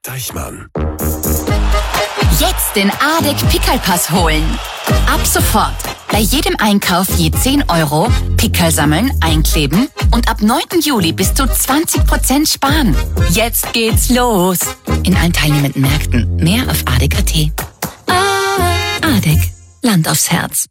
Deichmann. Jetzt den ADEC Pickerl-Pass holen. Ab sofort. Bei jedem Einkauf je 10 €, Pickerl sammeln, einkleben und ab 9. Juli bis zu 20% sparen. Jetzt geht's los. In allen teilnehmenden Märkten. Mehr auf adec.at. ADEC. Land aufs Herz.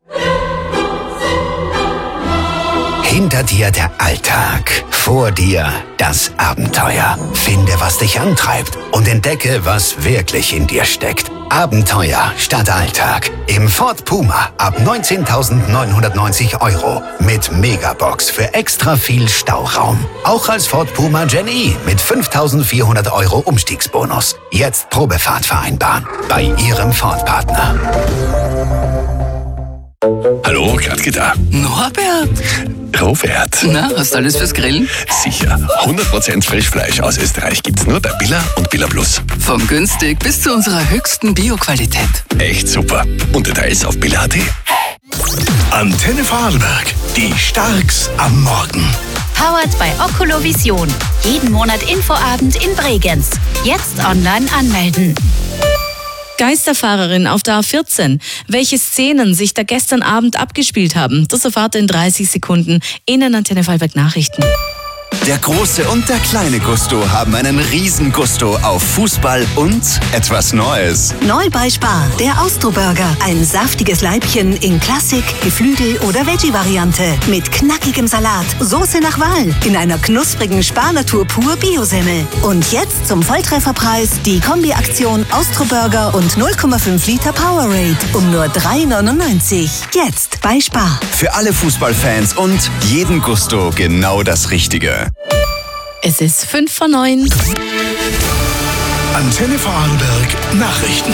Hinter dir der Alltag, vor dir das Abenteuer. Finde, was dich antreibt und entdecke, was wirklich in dir steckt. Abenteuer statt Alltag. Im Ford Puma ab 19.990 € mit Megabox für extra viel Stauraum. Auch als Ford Puma Gen E mit 5.400 € Umstiegsbonus. Jetzt Probefahrt vereinbaren bei Ihrem Ford-Partner. Hallo, Gladke da. Norbert. Robert. Na, hast du alles fürs Grillen? Sicher. 100% Frischfleisch aus Österreich gibt's nur bei Billa und Billa Plus. Vom günstig bis zu unserer höchsten Bio-Qualität. Echt super. Und Details auf billa.at. Antenne Vorarlberg. Die Starks am Morgen. Powered by Oculovision. Jeden Monat Infoabend in Bregenz. Jetzt online anmelden. Geisterfahrerin auf der A14. Welche Szenen sich da gestern Abend abgespielt haben, das erfahrt ihr in 30 Sekunden in den Antenne Vorarlberg Nachrichten. Der große und der kleine Gusto haben einen riesen Gusto auf Fußball und etwas Neues. Neu bei Spar, der Austro-Burger. Ein saftiges Leibchen in Klassik, Geflügel- oder Veggie-Variante. Mit knackigem Salat, Soße nach Wahl, in einer knusprigen Spar-Natur pur Biosemmel. Und jetzt zum Volltrefferpreis die Kombi-Aktion Austro-Burger und 0,5 Liter Powerade um nur 3,99 €. Jetzt bei Spar. Für alle Fußballfans und jeden Gusto genau das Richtige. Es ist 5 vor 9. Antenne Vorarlberg Nachrichten.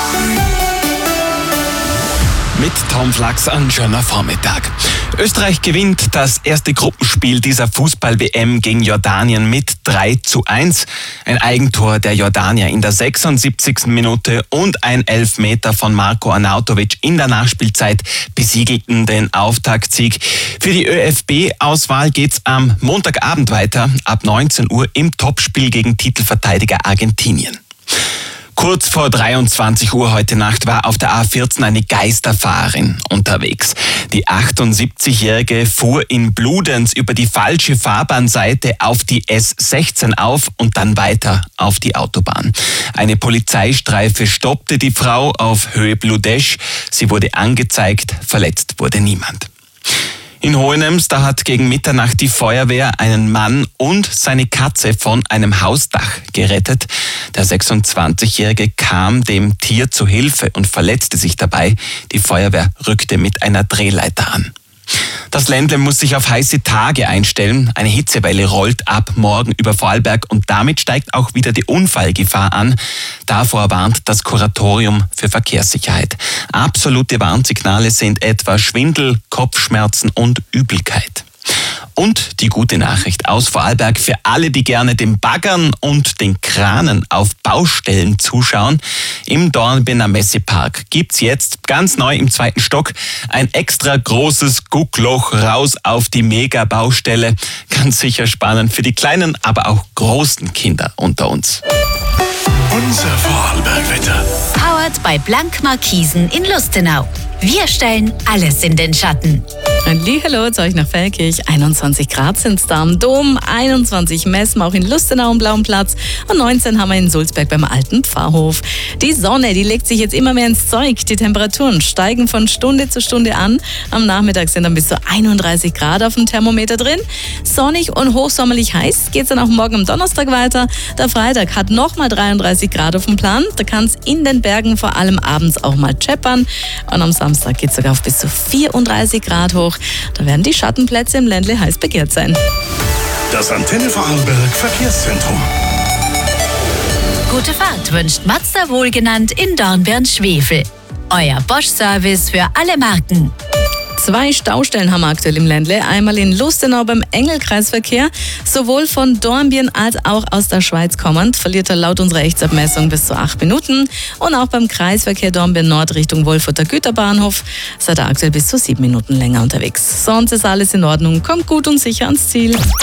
Mit Tom Flachs an schöner Vormittag. Österreich gewinnt das erste Gruppenspiel dieser Fußball-WM gegen Jordanien mit 3:1. Ein Eigentor der Jordanier in der 76. Minute und ein Elfmeter von Marko Arnautovic in der Nachspielzeit besiegelten den Auftaktsieg. Für die ÖFB-Auswahl geht's am Montagabend weiter, ab 19 Uhr im Topspiel gegen Titelverteidiger Argentinien. Kurz vor 23 Uhr heute Nacht war auf der A14 eine Geisterfahrerin unterwegs. Die 78-Jährige fuhr in Bludenz über die falsche Fahrbahnseite auf die S16 auf und dann weiter auf die Autobahn. Eine Polizeistreife stoppte die Frau auf Höhe Bludesch. Sie wurde angezeigt, verletzt wurde niemand. In Hohenems, da hat gegen Mitternacht die Feuerwehr einen Mann und seine Katze von einem Hausdach gerettet. Der 26-Jährige kam dem Tier zu Hilfe und verletzte sich dabei. Die Feuerwehr rückte mit einer Drehleiter an. Das Ländle muss sich auf heiße Tage einstellen. Eine Hitzewelle rollt ab morgen über Vorarlberg und damit steigt auch wieder die Unfallgefahr an. Davor warnt das Kuratorium für Verkehrssicherheit. Absolute Warnsignale sind etwa Schwindel, Kopfschmerzen und Übelkeit. Und die gute Nachricht aus Vorarlberg für alle, die gerne dem Baggern und den Kranen auf Baustellen zuschauen. Im Dornbirner Messepark gibt's jetzt ganz neu im 2. Stock ein extra großes Guckloch raus auf die Mega-Baustelle. Ganz sicher spannend für die kleinen, aber auch großen Kinder unter uns. Unser Vorarlberg-Wetter. Powered by Blank Markisen in Lustenau. Wir stellen alles in den Schatten. Hallo zu euch nach Feldkirch. 21 Grad sind's da am Dom, 21 messen wir auch in Lustenau am Blauen Platz und 19 haben wir in Sulzberg beim Alten Pfarrhof. Die Sonne, die legt sich jetzt immer mehr ins Zeug. Die Temperaturen steigen von Stunde zu Stunde an. Am Nachmittag sind dann bis zu 31 Grad auf dem Thermometer drin. Sonnig und hochsommerlich heiß geht's dann auch morgen am Donnerstag weiter. Der Freitag hat nochmal 33 Grad auf dem Plan. Da kann's in den Bergen vor allem abends auch mal scheppern. Und am Samstag geht's sogar auf bis zu 34 Grad hoch. Da werden die Schattenplätze im Ländle heiß begehrt sein. Das Antenne Vorarlberg Verkehrszentrum. Gute Fahrt wünscht Mazda wohlgenannt in Dornbirn-Schwefel. Euer Bosch-Service für alle Marken. 2 Staustellen haben wir aktuell im Ländle. Einmal in Lustenau beim Engelkreisverkehr. Sowohl von Dornbirn als auch aus der Schweiz kommend verliert er laut unserer Echtsabmessung bis zu 8 Minuten. Und auch beim Kreisverkehr Dornbirn Nord Richtung Wolfurter Güterbahnhof seid ihr aktuell bis zu 7 Minuten länger unterwegs. Sonst ist alles in Ordnung. Kommt gut und sicher ans Ziel.